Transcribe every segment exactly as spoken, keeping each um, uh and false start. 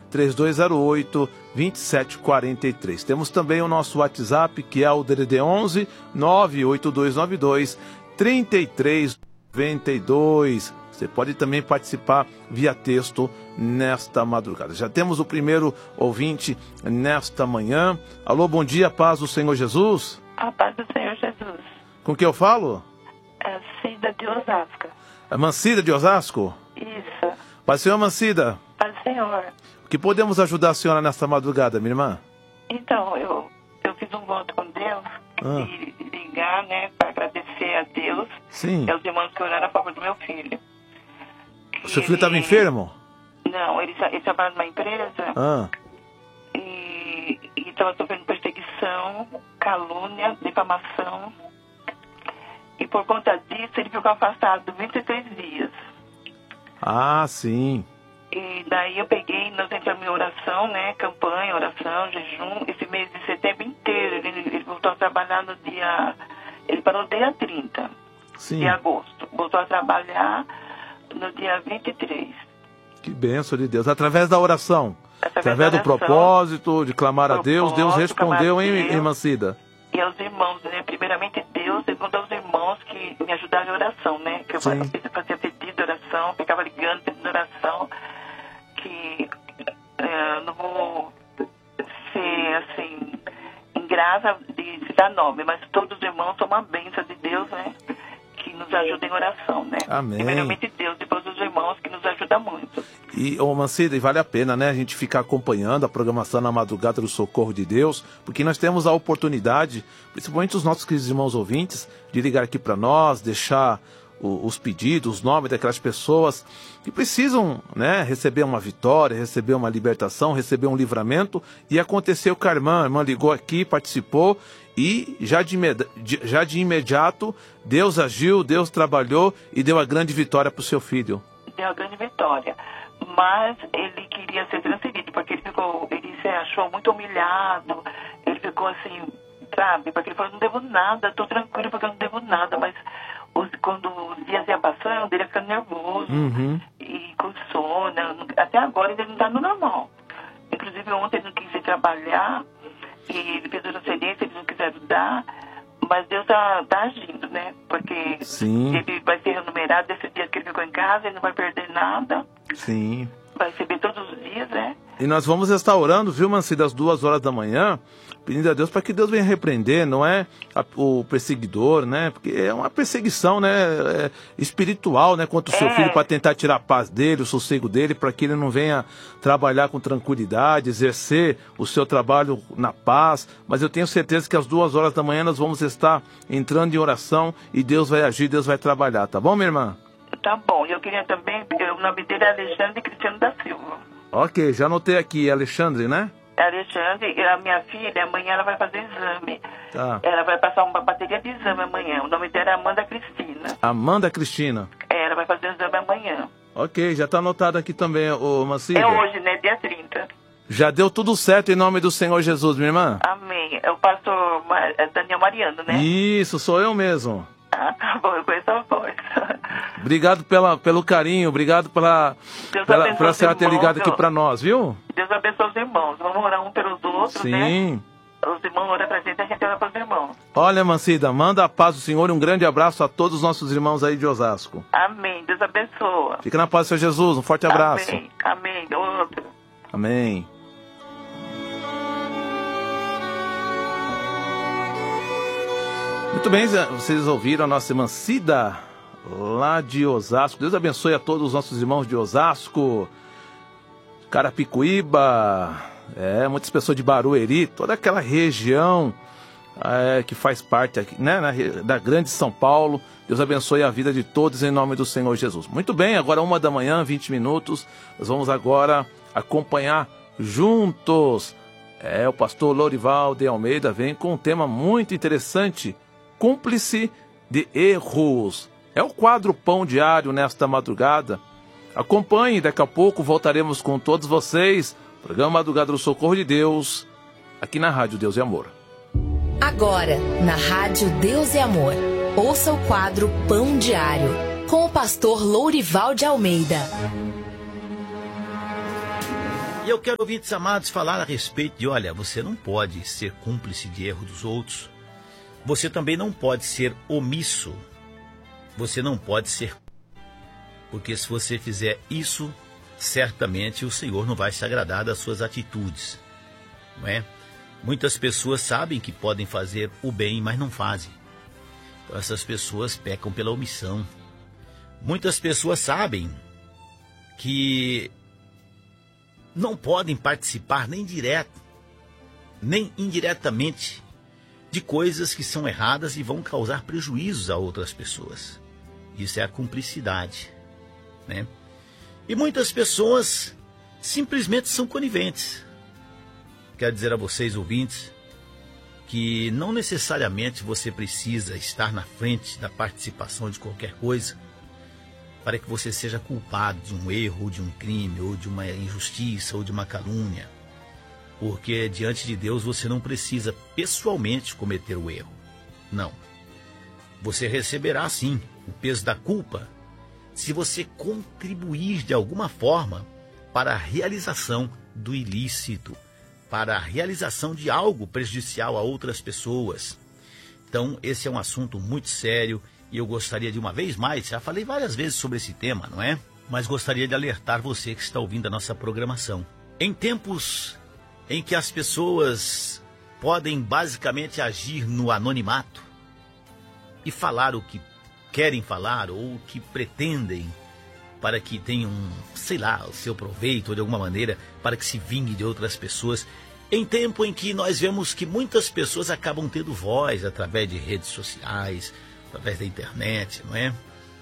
três dois zero oito, dois sete quatro três. Temos também o nosso WhatsApp, que é o D D D onze, nove oito dois nove dois, três três nove dois. Você pode também participar via texto nesta madrugada. Já temos o primeiro ouvinte nesta manhã. Alô, bom dia, paz do Senhor Jesus. A paz do Senhor Jesus. Com quem eu falo? É Cida de Osasco. É Mancida de Osasco? Isso. Paz do Senhor, Mancida. Paz do Senhor. O que podemos ajudar a senhora nesta madrugada, minha irmã? Então, eu, eu fiz um voto com Deus Ah. de ligar, né, para agradecer a Deus. Sim. E aos irmãos que oraram a favor do meu filho. O seu filho estava Ele- enfermo? Não, ele, ele trabalha numa empresa Ah, e estava sofrendo perseguição, calúnia, difamação. E por conta disso, ele ficou afastado vinte e três dias. ah sim. E daí eu peguei, nós entramos em oração, né? Campanha, oração, jejum. Esse mês de setembro inteiro, ele, ele voltou a trabalhar no dia... Ele parou no dia trinta Sim. de agosto. Voltou a trabalhar no dia vinte e três. Que bênção de Deus. Através da oração. Através Através da do oração, propósito, de clamar a Deus, Deus propósito, respondeu, clamar a hein, Deus. irmã Cida? E aos irmãos, né? Primeiramente Deus, segundo aos irmãos que me ajudaram em oração, né? Que eu Sim. fazia, fazia pedido de oração, ficava ligando, pedindo oração. Que eh, não vou ser, assim, ingrata de citar nome, mas todos os irmãos são uma bênção de Deus, né? Que nos ajuda em oração, né? Amém. Primeiramente Deus, depois os irmãos que nos ajudam muito. E, ô Mancida, e vale a pena, né, a gente ficar acompanhando a programação na madrugada do Socorro de Deus, porque nós temos a oportunidade, principalmente os nossos queridos irmãos ouvintes, de ligar aqui para nós, deixar o, os pedidos, os nomes daquelas pessoas que precisam, né, receber uma vitória, receber uma libertação, receber um livramento, e aconteceu com a irmã, a irmã ligou aqui, participou, e já de, imedi- de- já de imediato, Deus agiu, Deus trabalhou e deu a grande vitória para o seu filho. Deu uma grande vitória. Mas ele queria ser transferido, porque ele ficou, ele se achou muito humilhado, ele ficou assim, sabe, porque ele falou, não devo nada, estou tranquilo porque eu não devo nada, mas os, quando os dias iam passando, ele ia ficando nervoso, Uhum. e com sono, até agora ele não está no normal. Inclusive ontem ele não quis ir trabalhar, e ele pediu transferência, eles não quiseram dar, mas Deus está tá agindo, né, porque Sim. ele vai ser remunerado desses dias que ele ficou em casa, ele não vai perder nada. Sim. Vai receber todos os dias, né? E nós vamos estar orando, viu, Mancida, às duas horas da manhã, pedindo a Deus para que Deus venha repreender, não é a- o perseguidor, né? Porque é uma perseguição, né? É, espiritual, né? Contra o seu É. filho, para tentar tirar a paz dele, o sossego dele, para que ele não venha trabalhar com tranquilidade, exercer o seu trabalho na paz. Mas eu tenho certeza que às duas horas da manhã nós vamos estar entrando em oração e Deus vai agir, Deus vai trabalhar, tá bom, minha irmã? Tá bom. Eu queria também, o nome dele é Alexandre Cristiano da Silva. Ok, já anotei aqui, Alexandre, né? Alexandre, a minha filha, amanhã ela vai fazer exame. Tá. Ela vai passar uma bateria de exame amanhã. O nome dela é Amanda Cristina. Amanda Cristina. É, ela vai fazer o exame amanhã. Ok, já está anotado aqui também, ô Mancida. É hoje, né? Dia trinta. Já deu tudo certo em nome do Senhor Jesus, minha irmã? Amém. É o pastor Ma- é Daniel Mariano, né? Isso, sou eu mesmo. Ah, tá bom, eu conheço a voz. Obrigado pela, pelo carinho, obrigado pela, Deus pela, abençoe pela os senhora ter irmãos, ligado aqui ó. para nós, viu? Deus abençoe os irmãos. Vamos orar um pelos outros, né? Sim. Os irmãos oram pra gente, a gente ora para os irmãos. Olha, Mancida, manda a paz do Senhor e um grande abraço a todos os nossos irmãos aí de Osasco. Amém. Deus abençoa. Fica na paz do Senhor Jesus, um forte abraço. Amém. Amém. Outro. Amém. Muito bem, vocês ouviram a nossa irmã Cida, lá de Osasco. Deus abençoe a todos os nossos irmãos de Osasco, Carapicuíba, é, muitas pessoas de Barueri, toda aquela região é, que faz parte aqui, né, na, da grande São Paulo. Deus abençoe a vida de todos em nome do Senhor Jesus. Muito bem, agora uma da manhã, vinte minutos, nós vamos agora acompanhar juntos. É, o pastor Lourival de Almeida vem com um tema muito interessante, cúmplice de erros. É o quadro Pão Diário nesta madrugada. Acompanhe, daqui a pouco voltaremos com todos vocês. Programa Madrugada do Socorro de Deus, aqui na Rádio Deus e Amor. Agora, na Rádio Deus e Amor, ouça o quadro Pão Diário, com o pastor Lourival de Almeida. E eu quero, ouvintes amados, falar a respeito de, olha, você não pode ser cúmplice de erro dos outros. Você também não pode ser omisso. Você não pode ser... Porque se você fizer isso, certamente o Senhor não vai se agradar das suas atitudes. Não é? Muitas pessoas sabem que podem fazer o bem, mas não fazem. Então essas pessoas pecam pela omissão. Muitas pessoas sabem que não podem participar nem direto, nem indiretamente de coisas que são erradas e vão causar prejuízos a outras pessoas. Isso é a cumplicidade, né? E muitas pessoas simplesmente são coniventes. Quero dizer a vocês, ouvintes, que não necessariamente você precisa estar na frente da participação de qualquer coisa para que você seja culpado de um erro, ou de um crime, ou de uma injustiça, ou de uma calúnia. Porque diante de Deus você não precisa pessoalmente cometer o erro. Não. Você receberá sim o peso da culpa se você contribuir de alguma forma para a realização do ilícito, para a realização de algo prejudicial a outras pessoas. Então, esse é um assunto muito sério e eu gostaria de uma vez mais, já falei várias vezes sobre esse tema, não é? Mas gostaria de alertar você que está ouvindo a nossa programação. Em tempos em que as pessoas podem basicamente agir no anonimato e falar o que querem falar ou o que pretendem para que tenham, sei lá, o seu proveito ou de alguma maneira para que se vingue de outras pessoas, em tempo em que nós vemos que muitas pessoas acabam tendo voz através de redes sociais, através da internet, não é?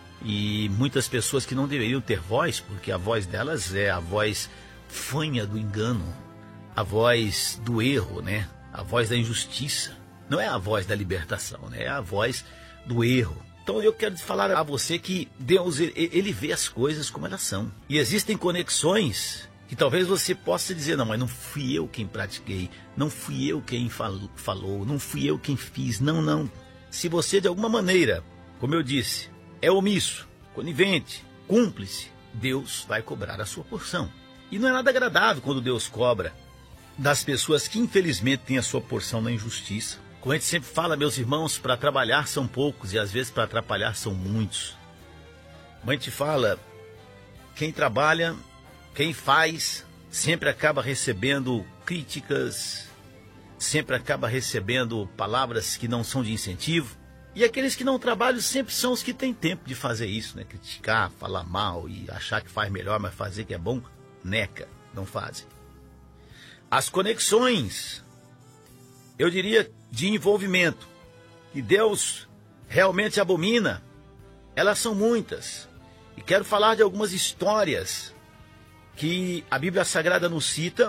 E muitas pessoas que não deveriam ter voz, porque a voz delas é a voz fanha do engano, a voz do erro, né? A voz da injustiça. Não é a voz da libertação, né? É a voz do erro. Então eu quero falar a você que Deus, ele, ele vê as coisas como elas são. E existem conexões que talvez você possa dizer, não, mas não fui eu quem pratiquei, não fui eu quem falou, falou, não fui eu quem fiz, não, não. Se você de alguma maneira, como eu disse, é omisso, conivente, cúmplice, Deus vai cobrar a sua porção. E não é nada agradável quando Deus cobra das pessoas que infelizmente têm a sua porção na injustiça. Como a gente sempre fala, meus irmãos, para trabalhar são poucos e às vezes para atrapalhar são muitos. Como a gente fala, quem trabalha, quem faz, sempre acaba recebendo críticas, sempre acaba recebendo palavras que não são de incentivo. E aqueles que não trabalham sempre são os que têm tempo de fazer isso, né? Criticar, falar mal e achar que faz melhor, mas fazer que é bom, neca, não fazem. As conexões, eu diria, de envolvimento, que Deus realmente abomina, elas são muitas. E quero falar de algumas histórias que a Bíblia Sagrada nos cita,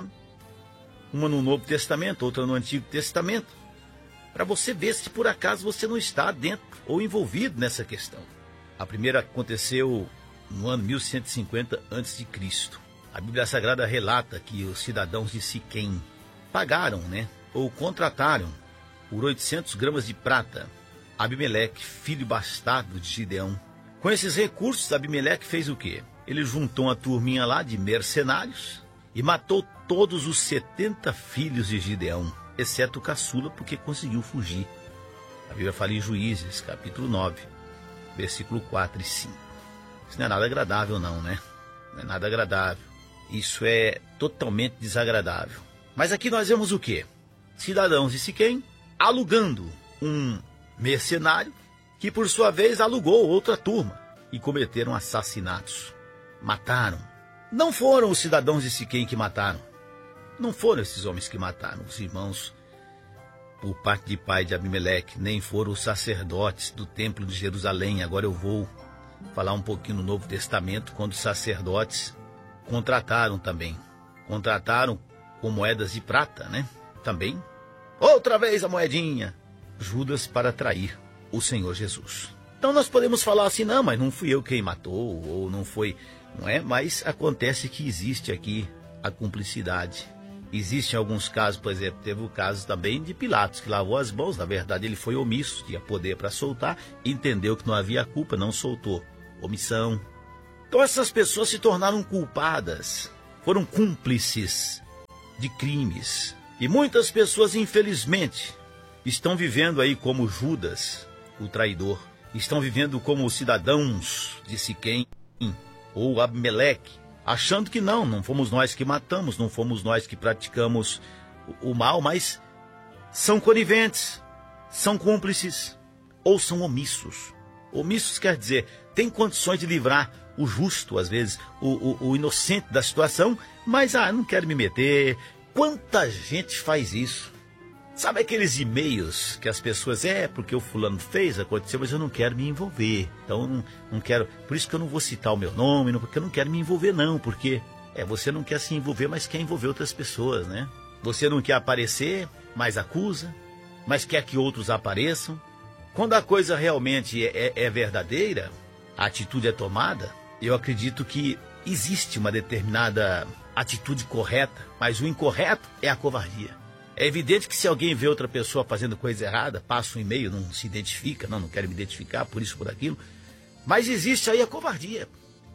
uma no Novo Testamento, outra no Antigo Testamento, para você ver se por acaso você não está dentro ou envolvido nessa questão. A primeira aconteceu no ano mil cento e cinquenta antes de Cristo. A Bíblia Sagrada relata que os cidadãos de Siquém pagaram, né, ou contrataram por oitocentos gramas de prata Abimeleque, filho bastardo de Gideão. Com esses recursos, Abimeleque fez o quê? Ele juntou uma turminha lá de mercenários e matou todos os setenta filhos de Gideão, exceto o caçula, porque conseguiu fugir. A Bíblia fala em Juízes, capítulo nove, versículo quatro e cinco. Isso não é nada agradável não, né? Não é nada agradável. Isso é totalmente desagradável. Mas aqui nós vemos o quê? Cidadãos de Siquém alugando um mercenário que, por sua vez, alugou outra turma e cometeram assassinatos. Mataram. Não foram os cidadãos de Siquém que mataram. Não foram esses homens que mataram os irmãos por parte de pai de Abimeleque, nem foram os sacerdotes do templo de Jerusalém. Agora eu vou falar um pouquinho no Novo Testamento, quando os sacerdotes contrataram também. Contrataram com moedas de prata, né? Também. Outra vez a moedinha. Judas para trair o Senhor Jesus. Então nós podemos falar assim, não, mas não fui eu quem matou, ou não foi, não é? Mas acontece que existe aqui a cumplicidade. Existem alguns casos, por exemplo, teve o caso também de Pilatos, que lavou as mãos. Na verdade, ele foi omisso, tinha poder para soltar, entendeu que não havia culpa, não soltou. Omissão. Então essas pessoas se tornaram culpadas, foram cúmplices de crimes. E muitas pessoas, infelizmente, estão vivendo aí como Judas, o traidor. Estão vivendo como cidadãos de Siquém ou Abimeleque, achando que não, não fomos nós que matamos, não fomos nós que praticamos o mal, mas são coniventes, são cúmplices ou são omissos. Omissos quer dizer, tem condições de livrar o justo, às vezes, o, o, o inocente da situação, mas, ah, não quero me meter. Quanta gente faz isso? Sabe aqueles e-mails que as pessoas, é, porque o fulano fez, aconteceu, mas eu não quero me envolver. Então, eu não, não quero, por isso que eu não vou citar o meu nome, não, porque eu não quero me envolver não, porque, é, você não quer se envolver, mas quer envolver outras pessoas, né? Você não quer aparecer, mas acusa, mas quer que outros apareçam. Quando a coisa realmente é, é, é verdadeira, a atitude é tomada, eu acredito que existe uma determinada atitude correta, mas o incorreto é a covardia. É evidente que se alguém vê outra pessoa fazendo coisa errada, passa um e-mail, não se identifica, não, não quero me identificar por isso, por aquilo, mas existe aí a covardia.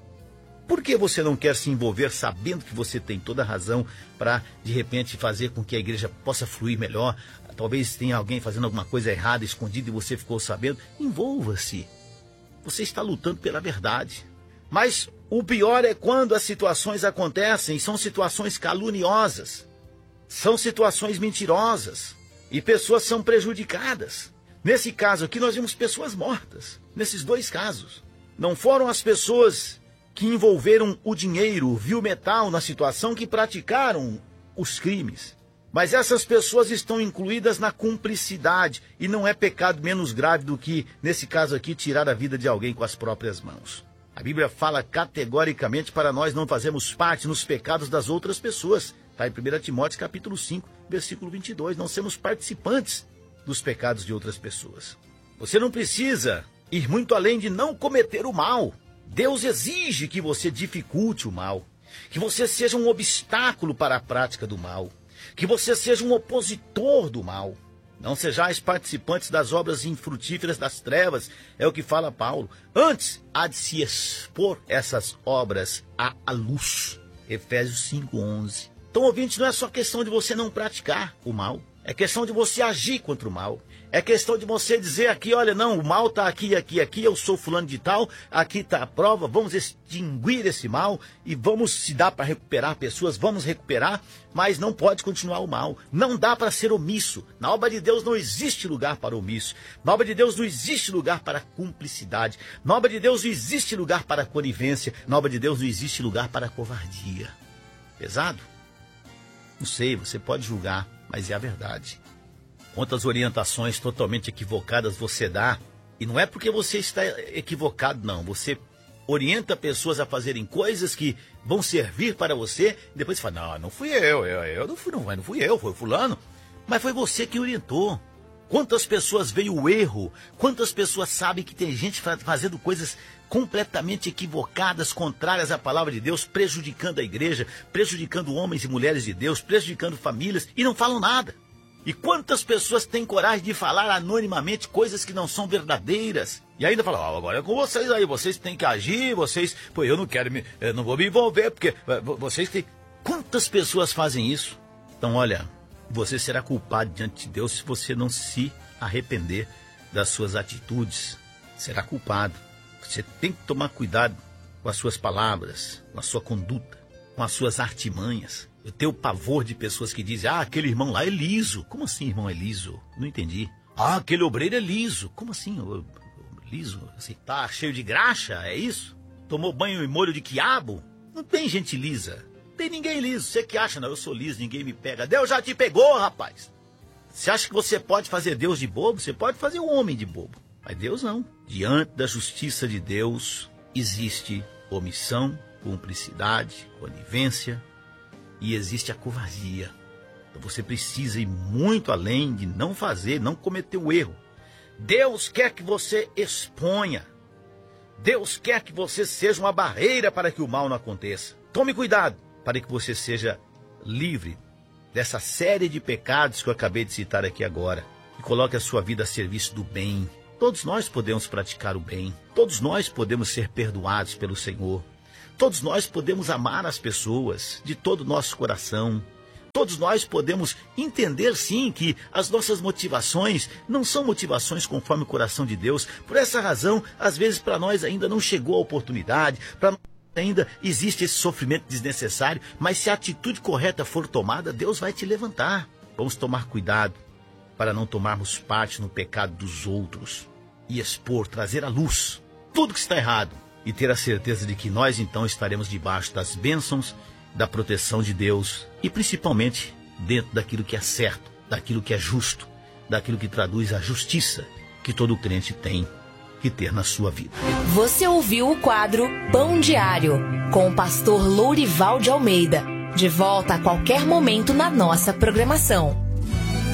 Por que você não quer se envolver sabendo que você tem toda a razão para, de repente, fazer com que a igreja possa fluir melhor? Talvez tenha alguém fazendo alguma coisa errada, escondida, e você ficou sabendo. Envolva-se. Você está lutando pela verdade. Mas o pior é quando as situações acontecem, são situações caluniosas, são situações mentirosas, e pessoas são prejudicadas. Nesse caso aqui, nós vimos pessoas mortas. Nesses dois casos. Não foram as pessoas que envolveram o dinheiro, o vil metal na situação, que praticaram os crimes. Mas essas pessoas estão incluídas na cumplicidade, e não é pecado menos grave do que, nesse caso aqui, tirar a vida de alguém com as próprias mãos. A Bíblia fala categoricamente para nós não fazermos parte nos pecados das outras pessoas. Está em primeira Timóteo capítulo cinco, versículo vinte e dois. Não sermos participantes dos pecados de outras pessoas. Você não precisa ir muito além de não cometer o mal. Deus exige que você dificulte o mal, que você seja um obstáculo para a prática do mal, que você seja um opositor do mal. Não sejais participantes das obras infrutíferas das trevas, é o que fala Paulo. Antes, há de se expor essas obras à luz. Efésios cinco, onze. Então, ouvinte, não é só questão de você não praticar o mal. É questão de você agir contra o mal. É questão de você dizer aqui, olha, não, o mal está aqui, aqui, aqui, eu sou fulano de tal, aqui está a prova, vamos extinguir esse mal e vamos, se dá para recuperar pessoas, vamos recuperar, mas não pode continuar o mal. Não dá para ser omisso. Na obra de Deus não existe lugar para omisso. Na obra de Deus não existe lugar para cumplicidade. Na obra de Deus não existe lugar para conivência. Na obra de Deus não existe lugar para covardia. Pesado? Não sei, você pode julgar, mas é a verdade. Quantas orientações totalmente equivocadas você dá, e não é porque você está equivocado, não. Você orienta pessoas a fazerem coisas que vão servir para você, e depois você fala, não, não fui eu, eu, eu não fui, não, não fui eu, foi fulano. Mas foi você que orientou. Quantas pessoas veio o erro, quantas pessoas sabem que tem gente fazendo coisas completamente equivocadas, contrárias à palavra de Deus, prejudicando a igreja, prejudicando homens e mulheres de Deus, prejudicando famílias, e não falam nada. E quantas pessoas têm coragem de falar anonimamente coisas que não são verdadeiras? E ainda falam, ah, agora é com vocês aí, vocês têm que agir, vocês... Pô, eu não quero me... Eu não vou me envolver, porque vocês têm... Quantas pessoas fazem isso? Então, olha, você será culpado diante de Deus se você não se arrepender das suas atitudes. Será culpado. Você tem que tomar cuidado com as suas palavras, com a sua conduta, com as suas artimanhas. Eu tenho pavor de pessoas que dizem, ah, aquele irmão lá é liso. Como assim, irmão, é liso? Não entendi. Ah, aquele obreiro é liso. Como assim, liso? Assim, tá cheio de graxa, é isso? Tomou banho e molho de quiabo? Não tem gente lisa. Não tem ninguém liso. Você que acha, não, eu sou liso, ninguém me pega. Deus já te pegou, rapaz. Você acha que você pode fazer Deus de bobo? Você pode fazer o homem de bobo. Mas Deus não. Diante da justiça de Deus, existe omissão, cumplicidade, conivência, e existe a covardia. Então você precisa ir muito além de não fazer, não cometer o erro. Deus quer que você exponha. Deus quer que você seja uma barreira para que o mal não aconteça. Tome cuidado para que você seja livre dessa série de pecados que eu acabei de citar aqui agora. E coloque a sua vida a serviço do bem. Todos nós podemos praticar o bem. Todos nós podemos ser perdoados pelo Senhor. Todos nós podemos amar as pessoas de todo o nosso coração. Todos nós podemos entender, sim, que as nossas motivações não são motivações conforme o coração de Deus. Por essa razão, às vezes para nós ainda não chegou a oportunidade, para nós ainda existe esse sofrimento desnecessário, mas se a atitude correta for tomada, Deus vai te levantar. Vamos tomar cuidado para não tomarmos parte no pecado dos outros e expor, trazer à luz tudo que está errado e ter a certeza de que nós então estaremos debaixo das bênçãos, da proteção de Deus e principalmente dentro daquilo que é certo, daquilo que é justo, daquilo que traduz a justiça que todo crente tem que ter na sua vida. Você ouviu o quadro Pão Diário com o pastor Lourival de Almeida. De volta a qualquer momento na nossa programação.